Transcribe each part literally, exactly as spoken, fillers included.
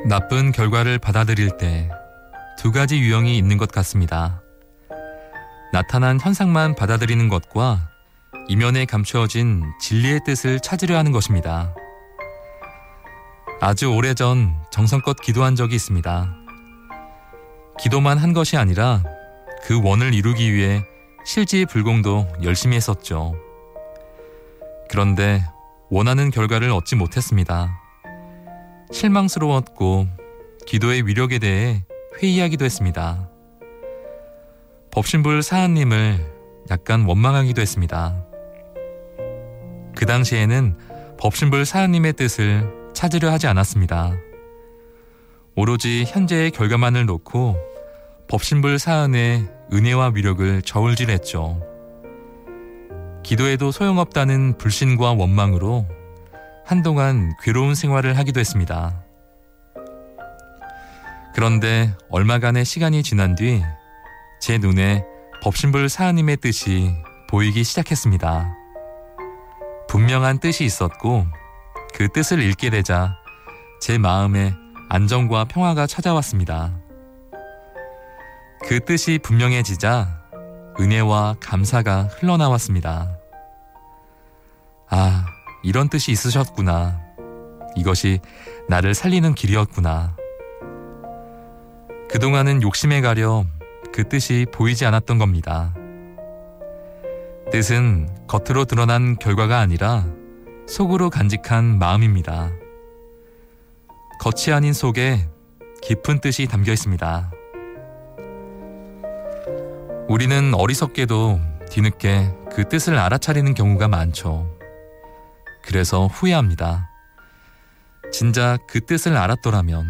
나쁜 결과를 받아들일 때 두 가지 유형이 있는 것 같습니다. 나타난 현상만 받아들이는 것과 이면에 감추어진 진리의 뜻을 찾으려 하는 것입니다. 아주 오래전 정성껏 기도한 적이 있습니다. 기도만 한 것이 아니라 그 원을 이루기 위해 실지불공도 열심히 했었죠. 그런데 원하는 결과를 얻지 못했습니다. 실망스러웠고 기도의 위력에 대해 회의하기도 했습니다. 법신불 사한님을 약간 원망하기도 했습니다. 그 당시에는 법신불 사한님의 뜻을 찾으려 하지 않았습니다. 오로지 현재의 결과만을 놓고 법신불 사한의 은혜와 위력을 저울질했죠. 기도해도 소용없다는 불신과 원망으로 한동안 괴로운 생활을 하기도 했습니다. 그런데 얼마간의 시간이 지난 뒤 제 눈에 법신불 사한님의 뜻이 보이기 시작했습니다. 분명한 뜻이 있었고 그 뜻을 읽게 되자 제 마음에 안정과 평화가 찾아왔습니다. 그 뜻이 분명해지자 은혜와 감사가 흘러나왔습니다. 아, 이런 뜻이 있으셨구나. 이것이 나를 살리는 길이었구나. 그동안은 욕심에 가려 그 뜻이 보이지 않았던 겁니다. 뜻은 겉으로 드러난 결과가 아니라 속으로 간직한 마음입니다. 겉이 아닌 속에 깊은 뜻이 담겨 있습니다. 우리는 어리석게도 뒤늦게 그 뜻을 알아차리는 경우가 많죠. 그래서 후회합니다. 진작 그 뜻을 알았더라면.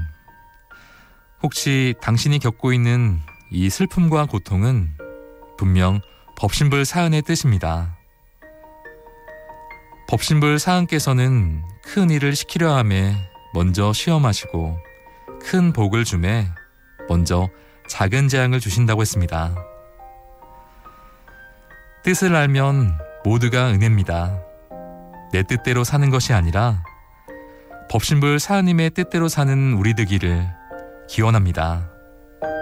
혹시 당신이 겪고 있는 이 슬픔과 고통은 분명 법신불 사한의 뜻입니다. 법신불 사한께서는 큰 일을 시키려 함에 먼저 시험하시고 큰 복을 주매 먼저 작은 재앙을 주신다고 했습니다. 뜻을 알면 모두가 은혜입니다. 내 뜻대로 사는 것이 아니라 법신불 사한님의 뜻대로 사는 우리 되기를 기원합니다.